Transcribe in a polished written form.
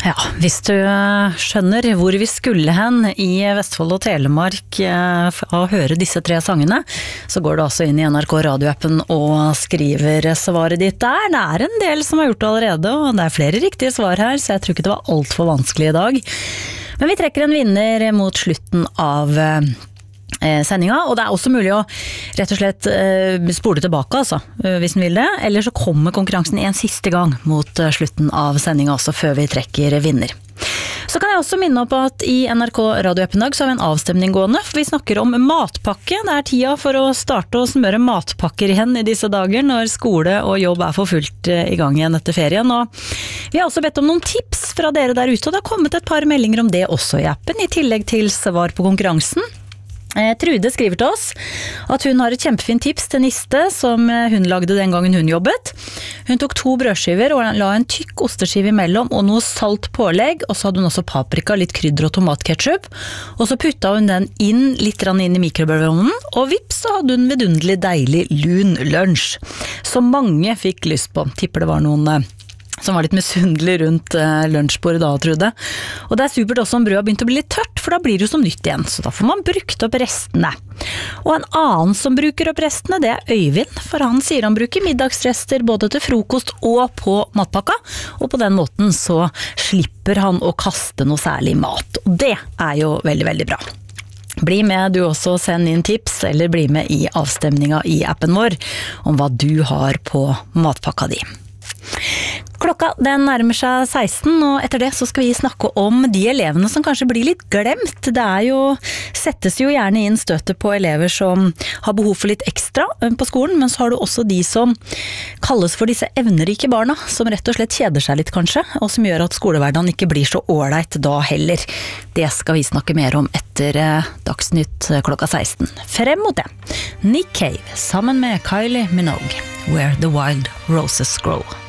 Ja, hvis du skjønner hvor vi skulle hen i Vestfold og Telemark å høre disse 3 sangene, så går du altså inn i NRK radioappen og skriver svaret ditt der. Det en del som har gjort det allerede, og det flere riktige svar her, så jeg tror ikke det var alt for vanskelig i dag. Men vi trekker en vinner mot slutten av sendinga, og det også mulig å rett og slett spole tilbake altså, hvis den vil det, eller så kommer konkurransen en siste gang mot slutten av sendinga også, før vi trekker vinner. Så kan jeg også minne opp at i NRK radioappen i dag så har vi en avstemning gående, for vi snakker om matpakke. Det tida for å starte å smøre matpakker igjen i disse dager, når skole og jobb for fullt i gang igjen etter ferien. Og vi har også bedt om noen tips fra dere der ute, og det har kommet et par meldinger om det også i appen, i tillegg til svar på konkurransen. Trude skriver til oss at hun har et kjempefint tips til niste som hun lagde den gangen hun jobbet. Hun tok 2 brødskiver og la en tykk osteskive imellom og noe salt pålegg, og så hadde hun også paprika, litt krydder og tomatketchup, og så putta hun den litt inn i mikrobølgeovnen, og vips så hadde hun vidunderlig deilig lun lunsj, som mange fikk lyst på. Tipper det var noen som var litt misunnelig rundt lunsjbordet da, Trude. Og det supert også om brød har begynt å bli litt tørt, for da blir det jo som nytt igjen, så da får man brukt opp restene. Og en annen som bruker opp restene, det Øyvind, for han sier han bruker middagsrester både til frokost og på matpakka, og på den måten så slipper han å kaste noe særlig mat. Og det jo veldig, veldig bra. Bli med du også, send inn tips, eller bli med i avstemninga i appen vår om hva du har på matpakka di. Klokka den nærmer seg 16, og etter det så skal vi snakke om de elevene som kanskje blir litt glemt. Det settes jo gjerne inn støtet på elever som har behov for litt ekstra på skolen, men så har du også de som kalles for disse evnerike barna, som rett og slett kjeder seg litt kanskje, og som gjør at skolehverdagen ikke blir så ålreit da heller. Det skal vi snakke mer om etter Dagsnytt klokka 16. Frem mot det. Nick Cave sammen med Kylie Minogue, Where the Wild Roses Grow.